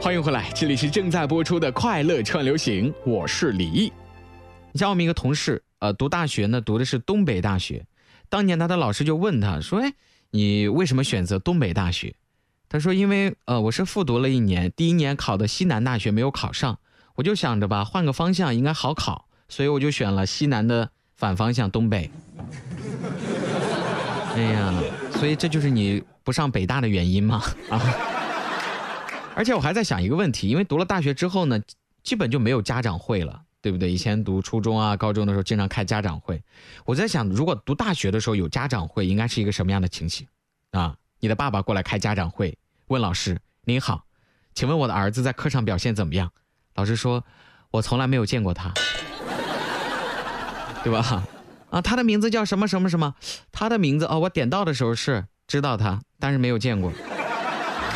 欢迎回来，这里是正在播出的快乐串流行，我是李毅。你像我们一个同事，读大学呢，读的是东北大学。当年他的老师就问他说：“你为什么选择东北大学？”他说：“因为我是复读了1年，第1年考的西南大学没有考上，我就想着吧，换个方向应该好考，所以我就选了西南的反方向东北。”哎呀，所以这就是你不上北大的原因吗？啊！而且我还在想一个问题，因为读了大学之后呢，基本就没有家长会了，对不对？以前读初中啊、高中的时候经常开家长会。我在想，如果读大学的时候有家长会，应该是一个什么样的情形啊？你的爸爸过来开家长会，问老师：“您好，请问我的儿子在课上表现怎么样？”老师说：“我从来没有见过他。”对吧？啊，他的名字叫什么什么什么？他的名字我点到的时候是知道他，但是没有见过。